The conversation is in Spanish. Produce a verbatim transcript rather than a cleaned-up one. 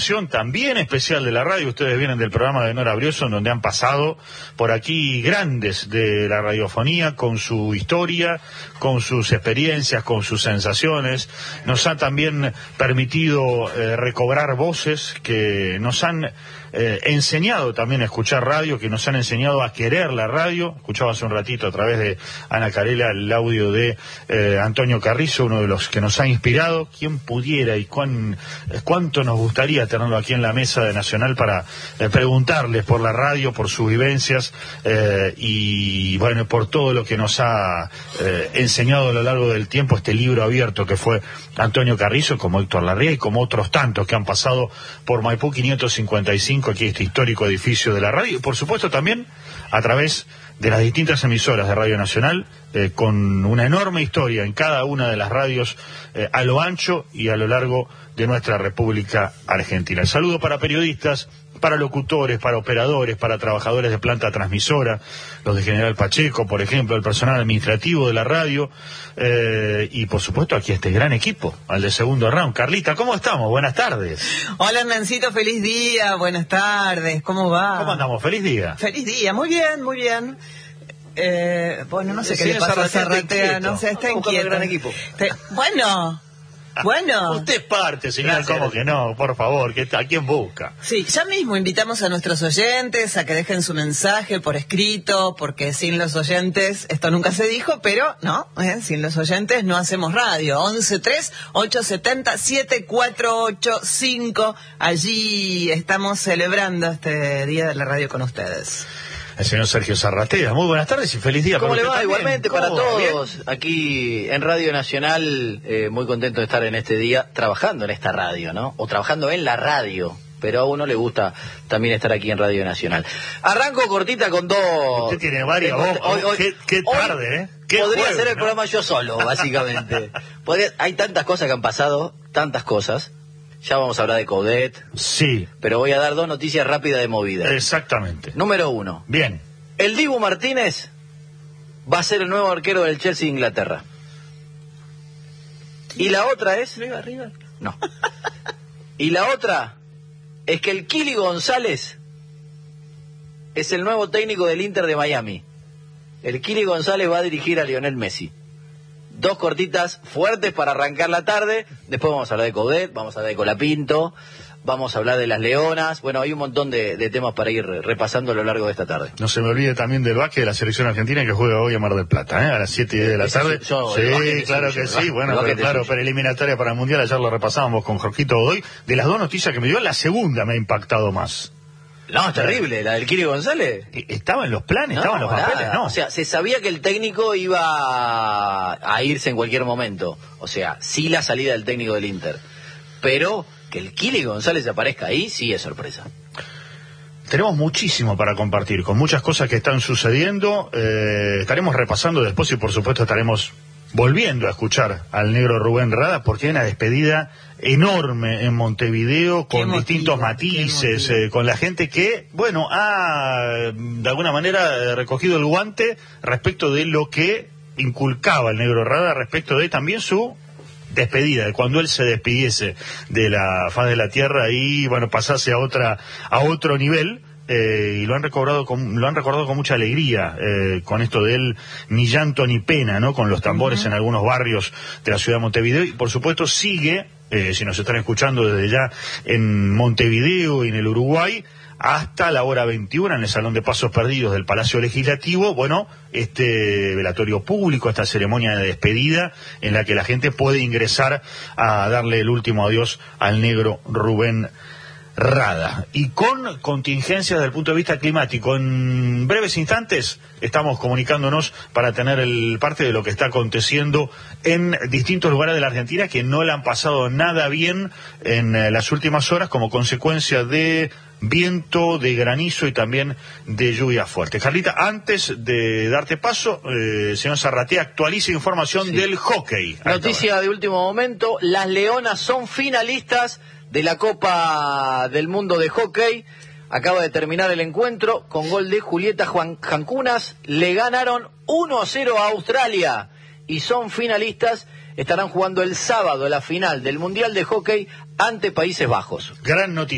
También especial de la radio. Ustedes vienen del programa de Nora Brioso, en donde han pasado por aquí grandes de la radiofonía, con su historia, con sus experiencias, con sus sensaciones. Nos han también permitido eh, recobrar voces que nos han eh, enseñado también a escuchar radio, que nos han enseñado a querer la radio. Escuchaba hace un ratito a través de Ana Carela el audio de eh, Antonio Carrizo, uno de los que nos ha inspirado. ¿Quién pudiera y cuán, cuánto nos gustaría tenerlo aquí en la mesa de Nacional para eh, preguntarles por la radio, por sus vivencias eh, y bueno, por todo lo que nos ha eh, enseñado a lo largo del tiempo este libro abierto que fue Antonio Carrizo, como Héctor Larrea y como otros tantos que han pasado por Maipú quinientos cincuenta y cinco, aquí este histórico edificio de la radio, y por supuesto también a través de las distintas emisoras de Radio Nacional, eh, con una enorme historia en cada una de las radios eh, a lo ancho y a lo largo de nuestra República Argentina. El saludo para periodistas, para locutores, para operadores, para trabajadores de planta transmisora, los de General Pacheco, por ejemplo, el personal administrativo de la radio, eh, y por supuesto aquí este gran equipo, al de segundo round. Carlita, ¿cómo estamos? Buenas tardes. Hola Hernancito, feliz día, buenas tardes, ¿cómo va? ¿Cómo andamos? Feliz día. Feliz día, muy bien, muy bien. Eh, bueno, no sé qué Sí, le pasa a Zarratea, Zarratea, no sé, está inquieto. gran equipo. Te- Bueno, bueno. Usted es parte, señor, Gracias. ¿cómo que no? Por favor, que ¿a quién busca? Sí, ya mismo invitamos a nuestros oyentes a que dejen su mensaje por escrito, porque sin los oyentes, esto nunca se dijo, pero no, ¿eh? Sin los oyentes no hacemos radio. once tres ocho siete cero siete cuatro ocho cinco, allí estamos celebrando este día de la radio con ustedes. El señor Sergio Zarratea, muy buenas tardes y feliz día. ¿Cómo para le usted va? también. Igualmente ¿Cómo para va? todos. ¿Bien? Aquí en Radio Nacional, eh, muy contento de estar en este día trabajando en esta radio, ¿no? O trabajando en la radio. Pero a uno le gusta también estar aquí en Radio Nacional. Arranco cortita con dos... Usted tiene varias Hoy- voces. hoy- hoy- Qué, qué hoy tarde, ¿eh? Qué podría jueves, hacer el ¿no? programa yo solo, básicamente. Podría- hay tantas cosas que han pasado, tantas cosas. Ya vamos a hablar de Coudet, Sí, pero voy a dar dos noticias rápidas de movida. exactamente. Número uno. Bien. El Dibu Martínez va a ser el nuevo arquero del Chelsea de Inglaterra. Y la otra es... No. Y la otra es que el Kili González es el nuevo técnico del Inter de Miami. El Kili González va a dirigir a Lionel Messi. Dos cortitas fuertes para arrancar la tarde. Después vamos a hablar de Coudet, vamos a hablar de Colapinto, vamos a hablar de las Leonas. Bueno, hay un montón de, de temas para ir repasando a lo largo de esta tarde. No se me olvide también del básquet de la selección argentina que juega hoy a Mar del Plata, ¿eh? A las siete y diez de la Ese tarde. es- yo- el básquet Sí, es claro suyo, que el sí. básquet- Bueno, el pero básquet es claro, suyo. pero eliminatoria para el Mundial, ayer lo repasábamos con Jorgito Godoy. De las dos noticias que me dio, la segunda me ha impactado más. No, es terrible, la del Kili González. ¿Estaba en los planes? ¿Estaba en los nada. papeles? No. O sea, se sabía que el técnico iba a, a irse en cualquier momento. O sea, sí la salida del técnico del Inter. Pero que el Kili González aparezca ahí, sí es sorpresa. Tenemos muchísimo para compartir, con muchas cosas que están sucediendo. Eh, estaremos repasando después y por supuesto estaremos volviendo a escuchar al negro Rubén Rada, porque hay una despedida enorme en Montevideo, Qué con motivo, distintos qué matices, motivo. eh, con la gente que, bueno, ha de alguna manera eh, recogido el guante respecto de lo que inculcaba el negro Rada, respecto de también su despedida, de cuando él se despidiese de la faz de la tierra y, bueno, pasase a otra a otro nivel. Eh, y lo han recordado con, lo han recordado con mucha alegría, eh, con esto de él, ni llanto ni pena, ¿no? Con los tambores uh-huh. en algunos barrios de la ciudad de Montevideo, y por supuesto sigue, eh, si nos están escuchando desde ya en Montevideo y en el Uruguay, hasta la hora veintiuna en el Salón de Pasos Perdidos del Palacio Legislativo, bueno, este velatorio público, esta ceremonia de despedida en la que la gente puede ingresar a darle el último adiós al negro Rubén Rada, y con contingencias desde el punto de vista climático. En breves instantes estamos comunicándonos para tener el parte de lo que está aconteciendo en distintos lugares de la Argentina que no le han pasado nada bien en eh, las últimas horas como consecuencia de viento, de granizo y también de lluvia fuerte. Carlita, antes de darte paso, eh, señor Zarratea, actualiza información sí. del hockey. Noticia de último momento: las Leonas son finalistas de la Copa del Mundo de Hockey. Acaba de terminar el encuentro con gol de Julieta Juan Jancunas. Le ganaron uno a cero a Australia y son finalistas. Estarán jugando el sábado la final del Mundial de Hockey ante Países Bajos. Gran noticia.